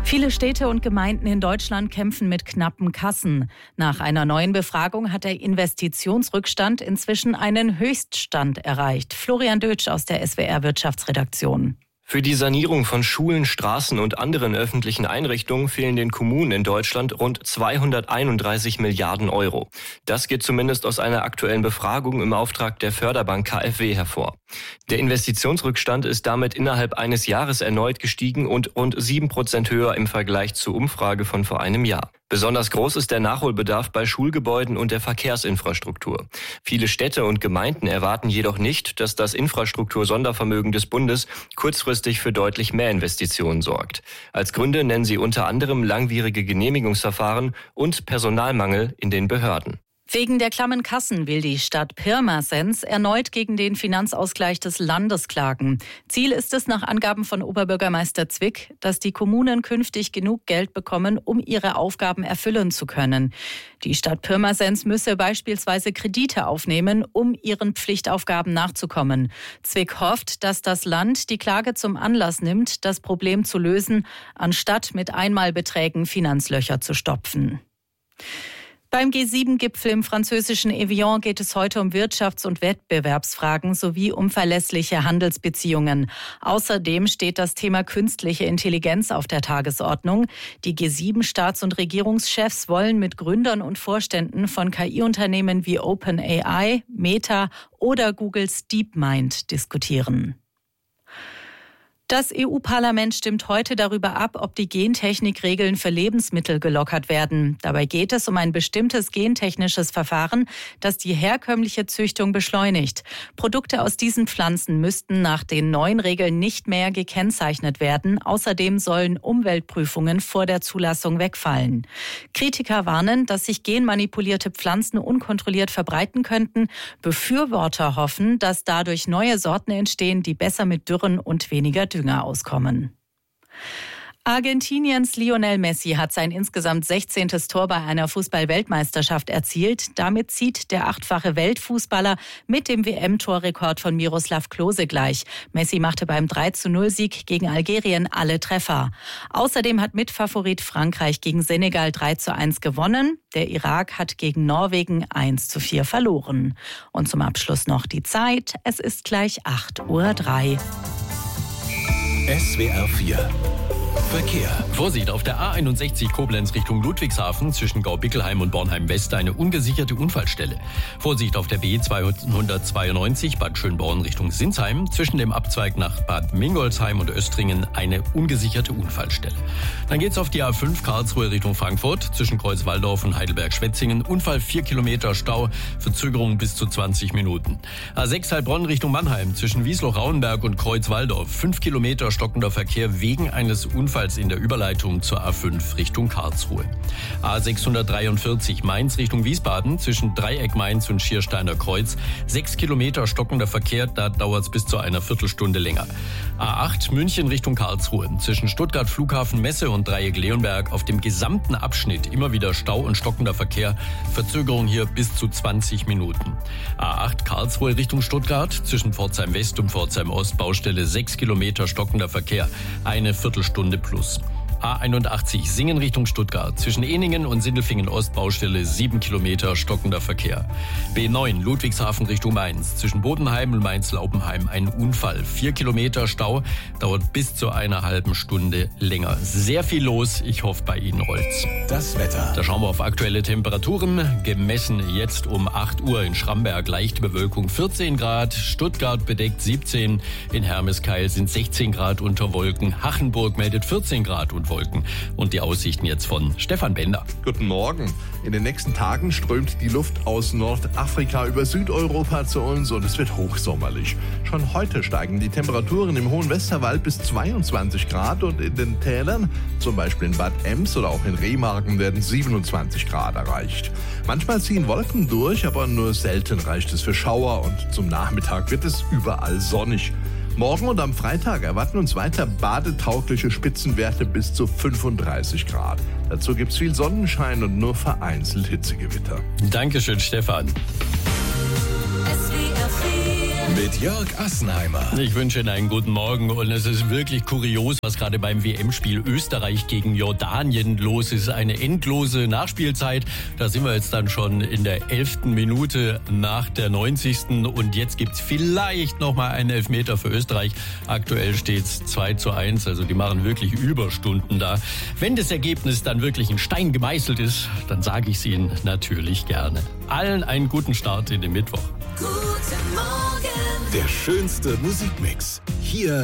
Viele Städte und Gemeinden in Deutschland kämpfen mit knappen Kassen. Nach einer neuen Befragung hat der Investitionsrückstand inzwischen einen Höchststand erreicht. Florian Dötsch aus der SWR-Wirtschaftsredaktion. Für die Sanierung von Schulen, Straßen und anderen öffentlichen Einrichtungen fehlen den Kommunen in Deutschland rund 231 Milliarden Euro. Das geht zumindest aus einer aktuellen Befragung im Auftrag der Förderbank KfW hervor. Der Investitionsrückstand ist damit innerhalb eines Jahres erneut gestiegen und rund 7% höher im Vergleich zur Umfrage von vor einem Jahr. Besonders groß ist der Nachholbedarf bei Schulgebäuden und der Verkehrsinfrastruktur. Viele Städte und Gemeinden erwarten jedoch nicht, dass das Infrastruktursondervermögen des Bundes kurzfristig für deutlich mehr Investitionen sorgt. Als Gründe nennen sie unter anderem langwierige Genehmigungsverfahren und Personalmangel in den Behörden. Wegen der klammen Kassen will die Stadt Pirmasens erneut gegen den Finanzausgleich des Landes klagen. Ziel ist es nach Angaben von Oberbürgermeister Zwick, dass die Kommunen künftig genug Geld bekommen, um ihre Aufgaben erfüllen zu können. Die Stadt Pirmasens müsse beispielsweise Kredite aufnehmen, um ihren Pflichtaufgaben nachzukommen. Zwick hofft, dass das Land die Klage zum Anlass nimmt, das Problem zu lösen, anstatt mit Einmalbeträgen Finanzlöcher zu stopfen. Beim G7-Gipfel im französischen Evian geht es heute um Wirtschafts- und Wettbewerbsfragen sowie um verlässliche Handelsbeziehungen. Außerdem steht das Thema künstliche Intelligenz auf der Tagesordnung. Die G7-Staats- und Regierungschefs wollen mit Gründern und Vorständen von KI-Unternehmen wie OpenAI, Meta oder Googles DeepMind diskutieren. Das EU-Parlament stimmt heute darüber ab, ob die Gentechnikregeln für Lebensmittel gelockert werden. Dabei geht es um ein bestimmtes gentechnisches Verfahren, das die herkömmliche Züchtung beschleunigt. Produkte aus diesen Pflanzen müssten nach den neuen Regeln nicht mehr gekennzeichnet werden. Außerdem sollen Umweltprüfungen vor der Zulassung wegfallen. Kritiker warnen, dass sich genmanipulierte Pflanzen unkontrolliert verbreiten könnten. Befürworter hoffen, dass dadurch neue Sorten entstehen, die besser mit Dürren und weniger Dünger auskommen. Argentiniens Lionel Messi hat sein insgesamt 16. Tor bei einer Fußball-Weltmeisterschaft erzielt. Damit zieht der 8-fache Weltfußballer mit dem WM-Torrekord von Miroslav Klose gleich. Messi machte beim 3:0-Sieg gegen Algerien alle Treffer. Außerdem hat Mitfavorit Frankreich gegen Senegal 3:1 gewonnen. Der Irak hat gegen Norwegen 1:4 verloren. Und zum Abschluss noch die Zeit. Es ist gleich 8:03 Uhr. SWR 4 Verkehr. Vorsicht, auf der A61 Koblenz Richtung Ludwigshafen zwischen Gaubickelheim und Bornheim-West eine ungesicherte Unfallstelle. Vorsicht auf der B292 Bad Schönborn Richtung Sinsheim zwischen dem Abzweig nach Bad Mingolsheim und Östringen eine ungesicherte Unfallstelle. Dann geht's auf die A5 Karlsruhe Richtung Frankfurt zwischen Kreuzwaldorf und Heidelberg-Schwetzingen. Unfall 4 Kilometer Stau, Verzögerung bis zu 20 Minuten. A6 Heilbronn Richtung Mannheim zwischen Wiesloch-Rauenberg und Kreuzwaldorf. 5 Kilometer stockender Verkehr wegen eines Unfalls in der Überleitung zur A5 Richtung Karlsruhe. A643 Mainz Richtung Wiesbaden zwischen Dreieck Mainz und Schiersteiner Kreuz. 6 Kilometer stockender Verkehr, da dauert es bis zu einer Viertelstunde länger. A8 München Richtung Karlsruhe zwischen Stuttgart Flughafen Messe und Dreieck Leonberg auf dem gesamten Abschnitt immer wieder Stau und stockender Verkehr. Verzögerung hier bis zu 20 Minuten. A8 Karlsruhe Richtung Stuttgart zwischen Pforzheim West und Pforzheim Ost Baustelle 6 Kilometer stockender Verkehr. Eine Viertelstunde plus. A81 Singen Richtung Stuttgart zwischen Ehningen und Sindelfingen Ost Baustelle 7 Kilometer stockender Verkehr. B9 Ludwigshafen Richtung Mainz zwischen Bodenheim und Mainz-Laupenheim ein Unfall. 4 Kilometer Stau, dauert bis zu einer halben Stunde länger. Sehr viel los, ich hoffe bei Ihnen rollt's. Das Wetter. Da schauen wir auf aktuelle Temperaturen. Gemessen jetzt um 8 Uhr in Schramberg leichte Bewölkung 14 Grad, Stuttgart bedeckt 17, in Hermeskeil sind 16 Grad unter Wolken, Hachenburg meldet 14 Grad und Wolken. Und die Aussichten jetzt von Stefan Bender. Guten Morgen. In den nächsten Tagen strömt die Luft aus Nordafrika über Südeuropa zu uns und es wird hochsommerlich. Schon heute steigen die Temperaturen im hohen Westerwald bis 22 Grad und in den Tälern, zum Beispiel in Bad Ems oder auch in Remagen, werden 27 Grad erreicht. Manchmal ziehen Wolken durch, aber nur selten reicht es für Schauer und zum Nachmittag wird es überall sonnig. Morgen und am Freitag erwarten uns weiter badetaugliche Spitzenwerte bis zu 35 Grad. Dazu gibt's viel Sonnenschein und nur vereinzelt Hitzegewitter. Dankeschön, Stefan. Mit mit Jörg Assenheimer. Ich wünsche Ihnen einen guten Morgen und es ist wirklich kurios, was gerade beim WM-Spiel Österreich gegen Jordanien los ist. Eine endlose Nachspielzeit. Da sind wir jetzt dann schon in der 11. Minute nach der 90. Und jetzt gibt's vielleicht nochmal einen Elfmeter für Österreich. Aktuell steht's 2:1, also die machen wirklich Überstunden da. Wenn das Ergebnis dann wirklich in Stein gemeißelt ist, dann sage ich es Ihnen natürlich gerne. Allen einen guten Start in den Mittwoch. Guten Morgen. Der schönste Musikmix. Hier